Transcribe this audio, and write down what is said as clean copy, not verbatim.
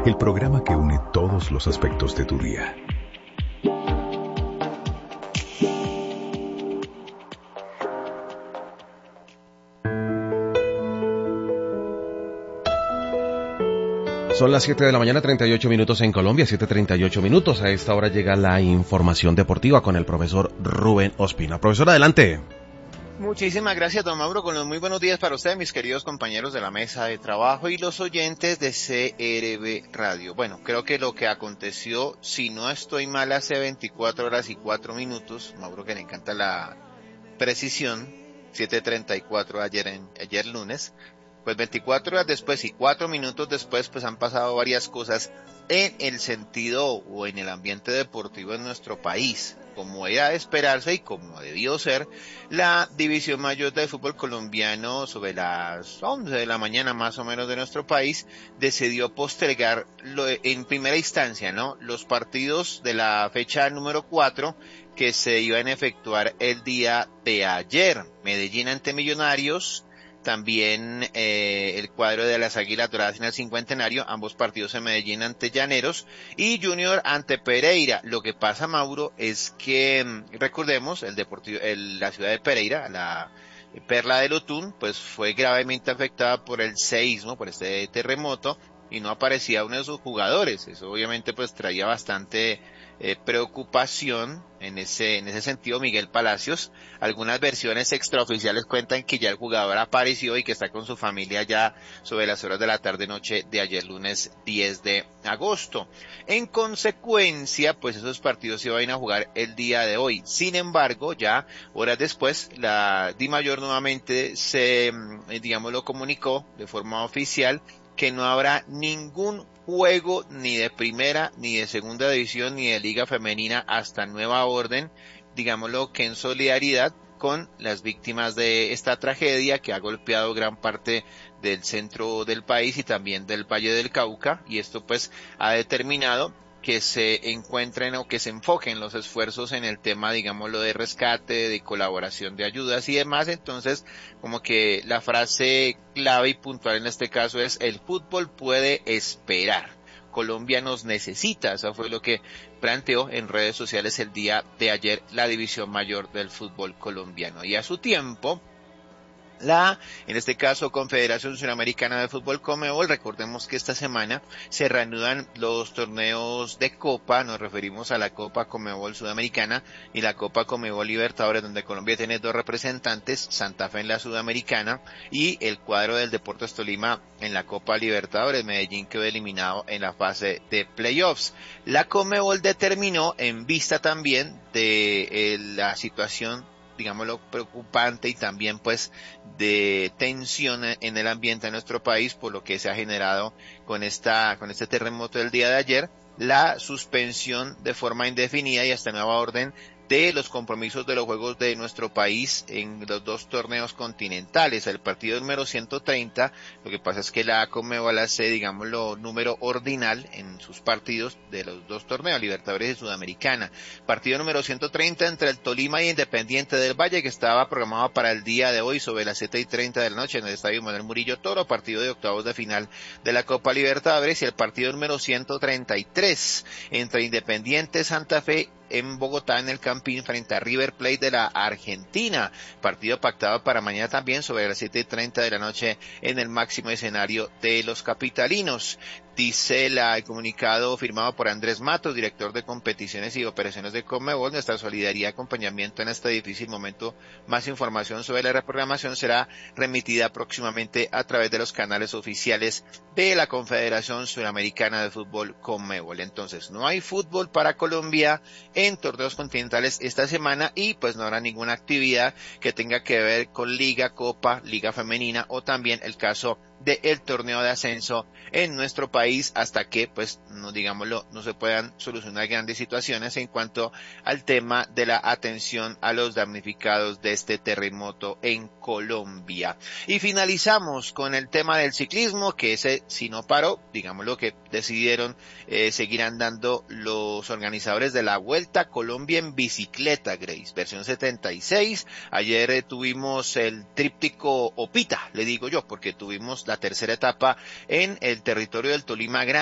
el programa que une todos los aspectos de tu día. Son las 7 de la mañana, 38 minutos en Colombia, 7:38 minutos. A esta hora llega la información deportiva con el profesor Rubén Ospina. Profesor, adelante. Muchísimas gracias, don Mauro, con los muy buenos días para usted, mis queridos compañeros de la mesa de trabajo y los oyentes de CRB Radio. Bueno, creo que lo que aconteció, si no estoy mal, hace 24 horas y 4 minutos, Mauro, que le encanta la precisión, 7:34 ayer lunes, pues 24 horas después y 4 minutos después, pues han pasado varias cosas en el sentido o en el ambiente deportivo en nuestro país. Como era de esperarse y como debió ser, la División Mayor del Fútbol Colombiano sobre las 11 de la mañana más o menos de nuestro país decidió postergar en primera instancia, ¿no?, los partidos de la fecha número 4 que se iban a efectuar el día de ayer. Medellín ante Millonarios, también el cuadro de las Águilas Doradas en el Cincuentenario, ambos partidos en Medellín ante Llaneros, y Junior ante Pereira. Lo que pasa, Mauro, es que recordemos, la ciudad de Pereira, la Perla del Otún, pues fue gravemente afectada por el seísmo, por este terremoto, y no aparecía uno de sus jugadores. Eso obviamente pues traía bastante preocupación en ese sentido. Miguel Palacios, algunas versiones extraoficiales cuentan que ya el jugador apareció y que está con su familia ya sobre las horas de la tarde-noche de ayer lunes 10 de agosto. En consecuencia, pues esos partidos se van a jugar el día de hoy. Sin embargo, ya horas después, la DIMAYOR nuevamente lo comunicó de forma oficial que no habrá ningún juego ni de primera, ni de segunda división, ni de liga femenina hasta nueva orden, digámoslo que en solidaridad con las víctimas de esta tragedia que ha golpeado gran parte del centro del país y también del Valle del Cauca, y esto pues ha determinado que se encuentren o que se enfoquen los esfuerzos en el tema, digámoslo, de rescate, de colaboración de ayudas y demás. Entonces, como que la frase clave y puntual en este caso es: el fútbol puede esperar. Colombia nos necesita. Eso fue lo que planteó en redes sociales el día de ayer la División Mayor del Fútbol Colombiano. Y a su tiempo, en este caso, Confederación Suramericana de Fútbol Conmebol, recordemos que esta semana se reanudan los torneos de Copa, nos referimos a la Copa Conmebol Sudamericana y la Copa Conmebol Libertadores, donde Colombia tiene 2 representantes, Santa Fe en la Sudamericana y el cuadro del Deportes Tolima en la Copa Libertadores. Medellín quedó eliminado en la fase de playoffs. La Conmebol determinó, en vista también de la situación, digámoslo, preocupante y también pues de tensión en el ambiente de nuestro país por lo que se ha generado con este terremoto del día de ayer, la suspensión de forma indefinida y hasta nueva orden de los compromisos de los juegos de nuestro país en los 2 torneos continentales. El partido número 130, lo que pasa es que la Conmebol hace, digámoslo, número ordinal en sus partidos de los 2 torneos, Libertadores y Sudamericana. Partido número 130 entre el Tolima y Independiente del Valle, que estaba programado para el día de hoy sobre las 7:30 de la noche en el Estadio Manuel Murillo Toro, partido de octavos de final de la Copa Libertadores. Y el partido número 133 entre Independiente Santa Fe en Bogotá, en el Campín, frente a River Plate de la Argentina. Partido pactado para mañana también sobre las 7:30 de la noche en el máximo escenario de los capitalinos. Dice el comunicado firmado por Andrés Matos, director de competiciones y operaciones de Conmebol: nuestra solidaridad y acompañamiento en este difícil momento. Más información sobre la reprogramación será remitida próximamente a través de los canales oficiales de la Confederación Suramericana de Fútbol Conmebol. Entonces, no hay fútbol para Colombia en torneos continentales esta semana y pues no habrá ninguna actividad que tenga que ver con Liga, Copa, Liga Femenina o también el caso del torneo de ascenso en nuestro país hasta que, pues, no se puedan solucionar grandes situaciones en cuanto al tema de la atención a los damnificados de este terremoto en Colombia. Y finalizamos con el tema del ciclismo, que ese si no paró, digámoslo que decidieron seguir andando los organizadores de la Vuelta a Colombia en bicicleta, Grace, versión 76. Ayer tuvimos el tríptico Opita, le digo yo, porque tuvimos la tercera etapa en el territorio del Tolima Grande.